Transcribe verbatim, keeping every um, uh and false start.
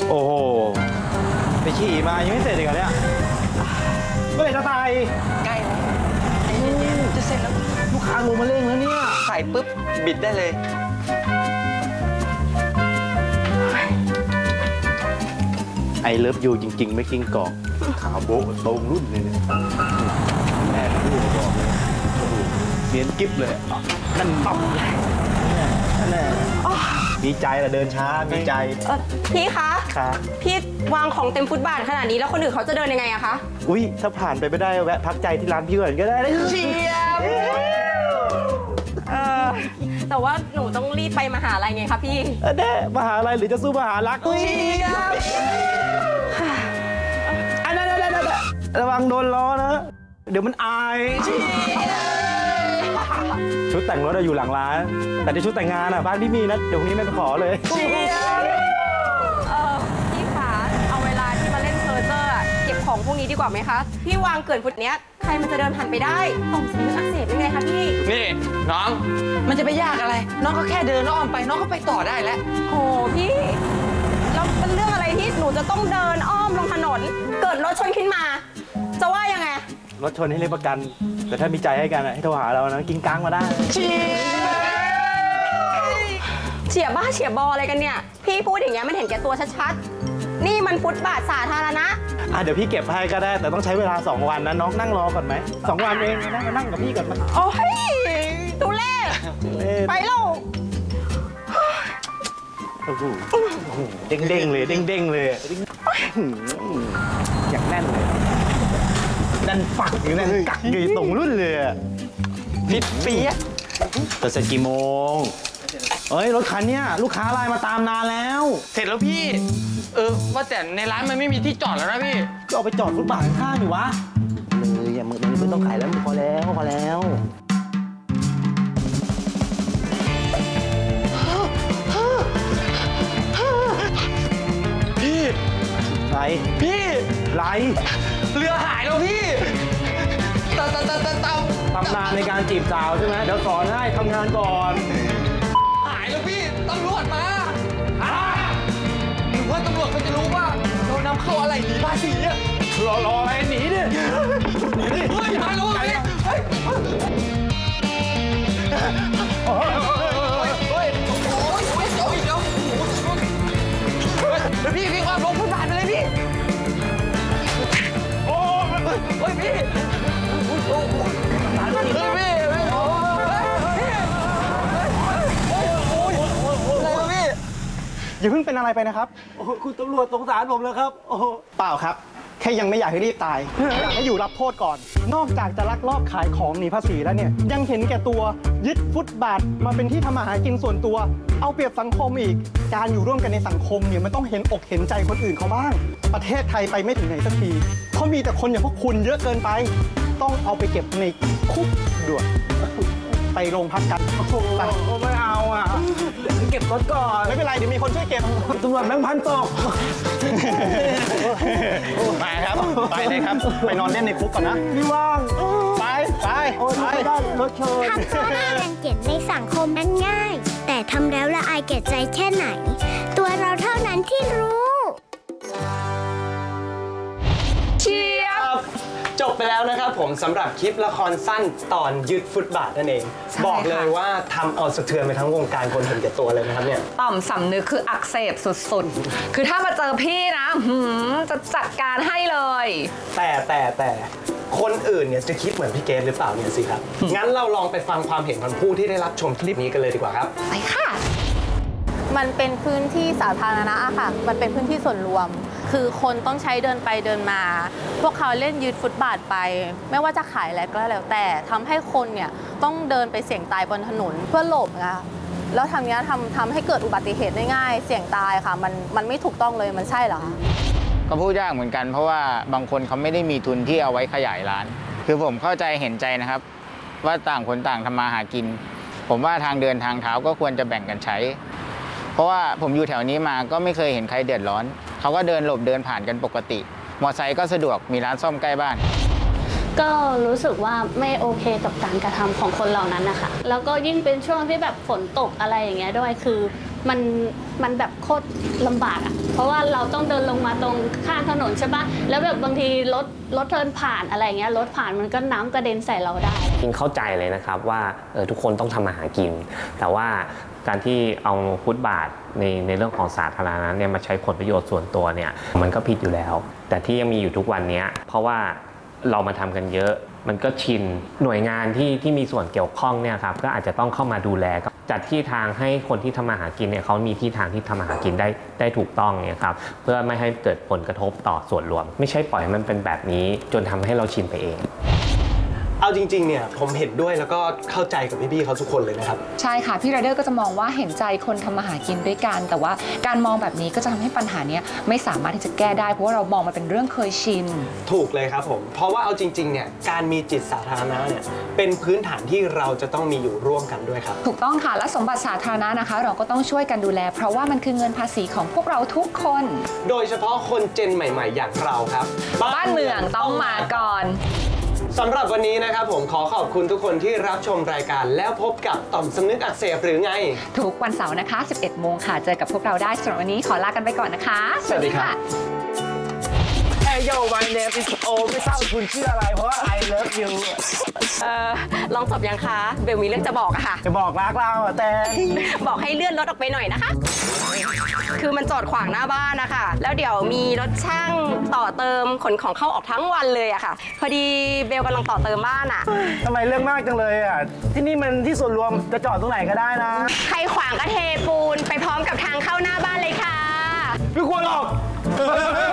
โอ้โหไปขี่มายังไม่เสร็จอีกเหรอเนี่ยเมื่อไหร่จะตายใกล้แล้วใจเย็นๆจะเสร็จแล้วลูกค้าลงมาเร่งแล้วเนี่ยใส่ปุ๊บบิดได้เลยไอเลิฟยูจริงๆไม่กิ้งกอกขาวโบ๊ะตรงรุ่นเลยเนี่ยแอบดูบอกเลยโอ้โหเนียนกิ๊บเลยนั่นปั๊บนั่นแหละมีใจละเดินช้ามีใจพี่คะครับพี่วางของเต็มฟุตบาทขนาดนี้แล้วคนอื่นเขาจะเดินยังไงอะคะอุ้ยถ้าผ่านไปไม่ได้แวะพักใจที่ร้านพี่ก่อนก็ได้เชียบเออแต่ว่าหนูต้องรีบไปมหาลัยไงคะพี่เออเด้มหาลัยหรือจะสู้มหารักเชียบอันนั้นระวังโดนล้อนะเดี๋ยวมันอายชุดแต่งรถอยู่หลังร้านแต่ในชุดแต่งงานอ่ะบ้านพี่มีนะเดี๋ยวพรุ่งนี้แม่ไปขอเลยเออพี่ขาเอาเวลาที่มาเล่นเพอร์เจอร์เก็บของพวกนี้ดีกว่าไหมคะพี่วางเกินฟุตเนี้ยใครมันจะเดินผ่านไปได้ต่อมสำนึกอักเสบยังไงคะพี่นี่น้องมันจะไปยากอะไรน้องก็แค่เดินอ้อมไปน้องก็ไปต่อได้แล้วโอ้พี่แล้วเป็นเรื่องอะไรที่หนูจะต้องเดินอ้อมลงถนนเกิดรถชนขึ้นมาจะว่ายังไงรถชนให้เรียกประกันแต่ถ้ามีใจให้กันให้โทรหาเรานะกินกลางมาได้เฉียบ้าเฉียบออะไรกันเนี่ยพี่พูดอย่างเงี้ยมันเห็นแก่ตัวชัดๆนี่มันฟุตบาทสาธารณะอ่ะเดี๋ยวพี่เก็บให้ก็ได้แต่ต้องใช้เวลาสองวันนะน้องนั่งรอก่อนไหมสองวันเองนั่งนั่งกับพี่ก่อนมาโอ้ยตุเล่ไปแล้วโอ้โหเด้งเด้งเลยเด้งเด้งเลยอย่างแน่นเลยนั่นปักอยู่นั่นกักอยู่ตรงรุ่นเลยฟิตเปี๊ยะจะเสร็จกี่โมงเอ้ยรถคันเนี้ยลูกค้าไลน์มาตามนานแล้วเสร็จแล้วพี่เออว่าแต่ในร้านมันไม่มีที่จอดแล้วนะพี่ก็เอาไปจอดฟุตบาทข้างๆอยู่วะเลยอย่ามึงมึงต้องขายแล้วพอแล้วพอแล้วพี่ไรพี่ไรเรือหายแล้วพี่ตาตาตาตาตาทำงานในการจีบสาวใช่ไหมเดี๋ยวสอนให้ทำงานก่อนหายแล้วพี่ตำรวจมาหรือว่าตำรวจเขาจะรู้ว่าเรานำเข้าอะไรหนีภาษีอะรอรออะไรหนีดิหนีดิเฮ้ยมาแล้วพี่เฮ้ยโอ้ยโอ้ยโอ้ยโอ้ยเดี๋ยวเดี๋ยวพี่พี่ว่าลงฟุตบาทไปเลยพี่โอ้ยโอ้ยพี่โอ้ยพี่พี่โอ้ยพี่อย่าเพิ่งเป็นอะไรไปนะครับโอ้คุณตำรวจสงสารผมแล้วครับโอ้เปล่าครับแค่ยังไม่อยากให้รีบตายอยากให้อยู่รับโทษก่อนนอกจากจะลักลอบขายของหนีภาษีแล้วเนี่ยยังเห็นแก่ตัวยึดฟุตบาทมาเป็นที่ทำมาหากินส่วนตัวเอาเปรียบสังคมอีกการอยู่ร่วมกันในสังคมเนี่ยมันต้องเห็นอกเห็นใจคนอื่นเขาบ้างประเทศไทยไปไม่ถึงไหนสักทีเขามีแต่คนอย่างพวกคุณเยอะเกินไปต้องเอาไปเก็บในคุกด่วนไปโรงพักกันไปไม่เอาอ่ะเก็บรถก่อนไม่เป็นไรเดี๋ยวมีคนช่วยเก็บตำรวจแบงค์พันตกไปครับไปเลยครับไปนอนเล่นในคุกก่อนนะไม่ว่างไปไปไปรถชนทำตัวน่ารังเกียจในสังคมนั้นง่ายแต่ทำแล้วละอายแก่ใจแค่ไหนตัวเราเท่านั้นที่รู้เชียบจบไปแล้วนะครับผมสำหรับคลิปละครสั้นตอนยึดฟุตบาทนั่นเองบอกเลยว่าทำเอาสะเทือนไปทั้งวงการคนเห็นแก่ตัวเลยนะครับเนี่ยต่อมสำนึกคืออักเสบสุดๆคือถ้ามาเจอพี่นะจะจัดการให้เลยแต่แต่แต่คนอื่นเนี่ยจะคิดเหมือนพี่เกดหรือเปล่าเนี่ยสิครับงั้นเราลองไปฟังความเห็นของผู้ที่ได้รับชมคลิปนี้กันเลยดีกว่าครับไปค่ะมันเป็นพื้นที่สาธารณะค่ะมันเป็นพื้นที่ส่วนรวมคือคนต้องใช้เดินไปเดินมาพวกเขาเล่นยึดฟุตบาทไปไม่ว่าจะขายอะไรก็แล้วแต่ทำให้คนเนี่ยต้องเดินไปเสี่ยงตายบนถนนเพื่อหลบนะคะแล้วทางนี้ทำทำให้เกิดอุบัติเหตุได้ง่ายเสี่ยงตายค่ะมันมันไม่ถูกต้องเลยมันใช่เหรอคะก็พูดยากเหมือนกันเพราะว่าบางคนเขาไม่ได้มีทุนที่เอาไว้ขยายร้านคือผมเข้าใจเห็นใจนะครับว่าต่างคนต่างทำมาหากินผมว่าทางเดินทางเท้าก็ควรจะแบ่งกันใช้เพราะว่าผมอยู่แถวนี้มาก็ไม่เคยเห็นใครเดือดร้อนเขาก็เดินหลบเดินผ่านกันปกติมอเตอร์ไซค์ก็สะดวกมีร้านซ่อมใกล้บ้านก็รู้สึกว่าไม่โอเคกับการกระทำของคนเหล่านั้นนะคะแล้วก็ยิ่งเป็นช่วงที่แบบฝนตกอะไรอย่างเงี้ยด้วยคือมันมันแบบโคตรลำบากอะเพราะว่าเราต้องเดินลงมาตรงข้างถนนใช่ปะแล้วแบบบางทีรถรถเดินผ่านอะไรเงี้ยรถผ่านมันก็น้ำกระเด็นใส่เราได้กินเข้าใจเลยนะครับว่าเออทุกคนต้องทำมาหากิน แต่ว่าการที่เอาฟุตบาทในในเรื่องของสาธารณะเนี่ยมาใช้ผลประโยชน์ส่วนตัวเนี่ยมันก็ผิดอยู่แล้ว แต่ที่ยังมีอยู่ทุกวันนี้เพราะว่าเรามาทำกันเยอะมันก็ชินหน่วยงานที่ที่มีส่วนเกี่ยวข้องเนี่ยครับก็อาจจะต้องเข้ามาดูแลจัดที่ทางให้คนที่ทำมาหากินเนี่ยเขามีที่ทางที่ทำมาหากินได้ได้ถูกต้องเนี่ยครับเพื่อไม่ให้เกิดผลกระทบต่อส่วนรวมไม่ใช่ปล่อยให้มันเป็นแบบนี้จนทำให้เราชินไปเองเอาจริงๆเนี่ยผมเห็นด้วยแล้วก็เข้าใจกับพี่ๆเขาทุกคนเลยนะครับใช่ค่ะพี่ไรเดอร์ก็จะมองว่าเห็นใจคนทำมาหากินด้วยกันแต่ว่าการมองแบบนี้ก็จะทำให้ปัญหานี้ไม่สามารถที่จะแก้ได้เพราะว่าเรามองมันเป็นเรื่องเคยชินถูกเลยครับผมเพราะว่าเอาจริงๆเนี่ยการมีจิตสาธารณะเนี่ยเป็นพื้นฐานที่เราจะต้องมีอยู่ร่วมกันด้วยครับถูกต้องค่ะและสมบัติสาธารณะนะคะเราก็ต้องช่วยกันดูแลเพราะว่ามันคือเงินภาษีของพวกเราทุกคนโดยเฉพาะคนเจนใหม่ๆอย่างเราครับบ้านเมืองต้องมาก่อนสำหรับวันนี้นะครับผมขอขอบคุณทุกคนที่รับชมรายการแล้วพบกับต่อมสำนึกอักเสบหรือไงทุกวันเสาร์นะคะสิบเอ็ดโมงค่ะเจอกับพวกเราได้สำหรับวันนี้ขอลากันไปก่อนนะคะสวัสดีค่ะ Hey yo my name is O ไม่ทราบคุณชื่ออะไรเพราะว่า I love you เออลองจบยังคะเบลมีเรื่องจะบอกอะค่ะจะบอกรักเราอะแต่บอกให้เลื่อนรถออกไปหน่อยนะคะคือมันจอดขวางหน้าบ้านนะคะแล้วเดี๋ยวมีรถช่างต่อเติมขนของเข้าออกทั้งวันเลยอะค่ะพอดีเบลกำลังต่อเติมบ้านอะทำไมเรื่องมากจังเลยอะที่นี่มันที่ส่วนรวมจะจอดตรงไหนก็ได้นะใครขวางก็เทปูนไปพร้อมกับทางเข้าหน้าบ้านเลยค่ะไม่ควรหรอก